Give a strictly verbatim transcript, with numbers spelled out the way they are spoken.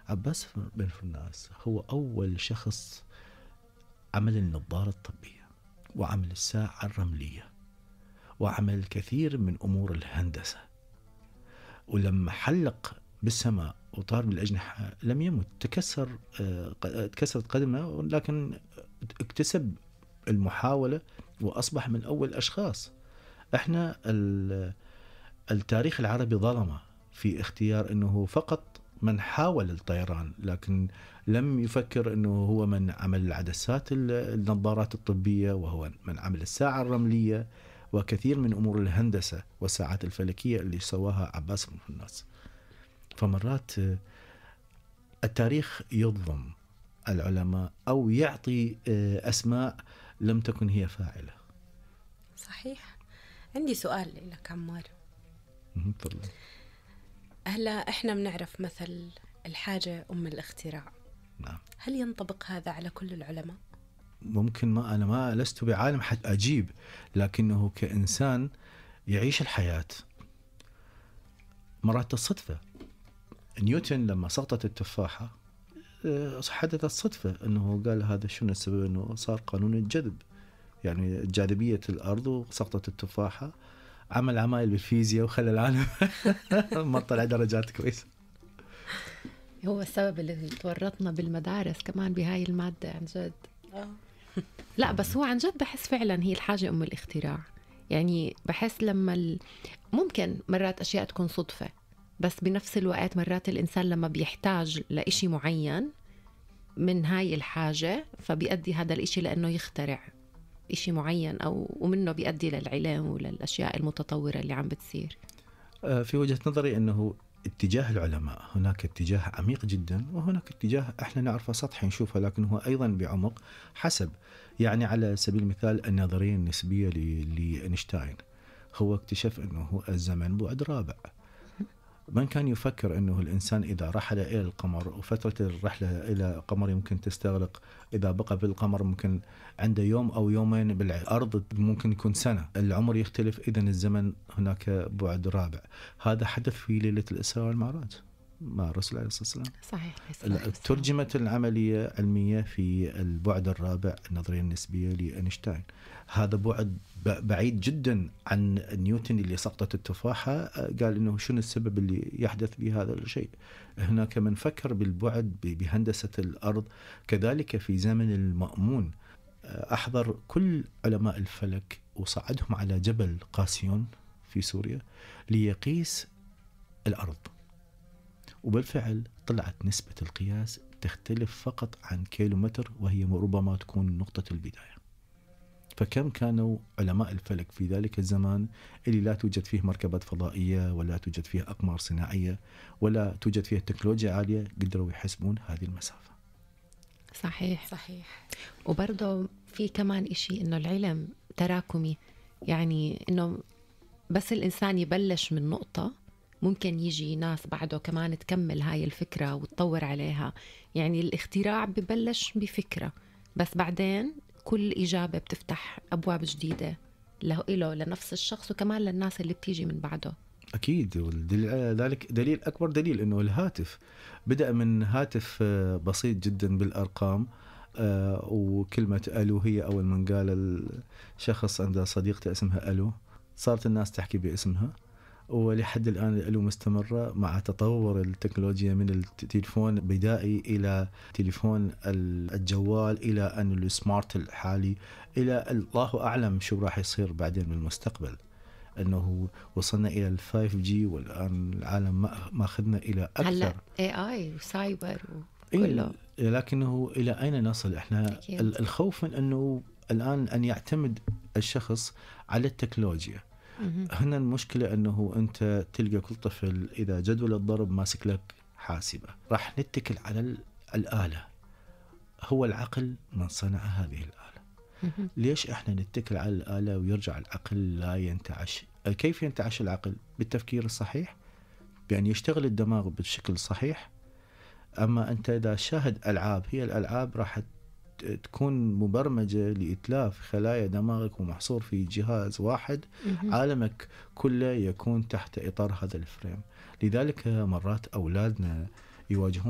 عباس بن فرناس هو أول شخص عمل النظارة الطبية، وعمل الساعة الرملية، وعمل الكثير من أمور الهندسة. ولما حلق بالسماء وطار بالأجنحة لم يمت، تكسر تكسرت قدمه، لكن اكتسب المحاولة وأصبح من أول الأشخاص. احنا التاريخ العربي ظلمه في اختيار أنه فقط من حاول الطيران، لكن لم يفكر أنه هو من عمل العدسات النظارات الطبية، وهو من عمل الساعة الرملية، وكثير من أمور الهندسة والساعات الفلكية اللي سواها عباس بن فرناس. فمرات التاريخ يظلم العلماء أو يعطي أسماء لم تكن هي فاعلة. صحيح. عندي سؤال لك عمار. طبعا. هلا احنا بنعرف مثل الحاجة أم الاختراع. نعم. هل ينطبق هذا على كل العلماء؟ ممكن، ما أنا ما لست بعالم حتى أجيب، لكنه كإنسان يعيش الحياة مرات الصدفة. نيوتن لما سقطت التفاحة حدثت صدفة، أنه قال هذا شنو السبب، أنه صار قانون الجذب، يعني جاذبية الأرض وسقطت التفاحة، عمل عمايل بالفيزياء وخلى العالم ما طلع درجات كويسة. هو السبب اللي تورطنا بالمدارس كمان بهاي المادة عن جد. لا بس هو عن جد بحس فعلا هي الحاجة أم الاختراع. يعني بحس لما ال... ممكن مرات أشياء تكون صدفة، بس بنفس الوقت مرات الإنسان لما بيحتاج لإشي معين من هاي الحاجة فبيؤدي هذا الإشي لأنه يخترع إشي معين، أو ومنه بيؤدي للعلم وللأشياء المتطورة اللي عم بتصير. في وجهة نظري أنه اتجاه العلماء هناك اتجاه عميق جدا، وهناك اتجاه احنا نعرفه سطحي نشوفه، لكن هو أيضا بعمق حسب. يعني على سبيل المثال النظرية النسبية لأينشتاين، هو اكتشف أنه الزمن بعد رابع. من كان يفكر أنه الإنسان إذا رحل إلى القمر وفترة الرحلة إلى القمر يمكن تستغرق، إذا بقى في القمر ممكن عنده يوم أو يومين، بالأرض ممكن يكون سنة، العمر يختلف، إذن الزمن هناك بعد رابع. هذا حدث في ليلة الإسراء والمعراج مع الرسول عليه الصلاة والسلام. صحيح. ترجمت العملية علمية في البعد الرابع، النظرية النسبية لأينشتاين. هذا بعد بعيد جدا عن نيوتن اللي سقطت التفاحة، قال إنه شنو السبب اللي يحدث بهذا الشيء. هناك من فكر بالبعد بهندسة الأرض. كذلك في زمن المأمون أحضر كل علماء الفلك وصعدهم على جبل قاسيون في سوريا ليقيس الأرض، وبالفعل طلعت نسبة القياس تختلف فقط عن كيلومتر، وهي ربما تكون نقطة البداية. فكم كانوا علماء الفلك في ذلك الزمان اللي لا توجد فيه مركبات فضائية، ولا توجد فيه أقمار صناعية، ولا توجد فيه تكنولوجيا عالية، قدروا يحسبون هذه المسافة. صحيح. صحيح. وبرضه في كمان إشي إنه العلم تراكمي، يعني إنه بس الإنسان يبلش من نقطة ممكن يجي ناس بعده كمان تكمل هاي الفكرة وتطور عليها. يعني الاختراع ببلش بفكرة، بس بعدين كل إجابة بتفتح أبواب جديدة له إله لنفس الشخص وكمان للناس اللي بتيجي من بعده. أكيد. والدليل على ذلك، دليل أكبر دليل أنه الهاتف بدأ من هاتف بسيط جدا بالأرقام، وكلمة ألو هي أول من قال الشخص عنده صديقته اسمها ألو، صارت الناس تحكي باسمها، ولحد الآن الألو مستمرة مع تطور التكنولوجيا من التليفون بدائي إلى تليفون الجوال إلى أن السمارت الحالي، إلى الله أعلم شو راح يصير بعدين بالمستقبل، أنه وصلنا إلى الفايف جي، والآن العالم ما أخذنا إلى أكثر. هلأ إيه آي وسايبر وكله. إيه، لكنه إلى أين نصل إحنا؟ أكيد. الخوف من أنه الآن أن يعتمد الشخص على التكنولوجيا. هنا المشكلة أنه أنت تلقى كل طفل إذا جدول الضرب ماسك لك حاسبة، راح نتكل على الآلة. هو العقل من صنع هذه الآلة. ليش إحنا نتكل على الآلة ويرجع العقل لا ينتعش؟ كيف ينتعش العقل؟ بالتفكير الصحيح، بأن يشتغل الدماغ بالشكل الصحيح. أما أنت إذا شاهد ألعاب، هي الألعاب راح تكون مبرمجة لإتلاف خلايا دماغك ومحصور في جهاز واحد، عالمك كله يكون تحت إطار هذا الفريم. لذلك مرات أولادنا يواجهون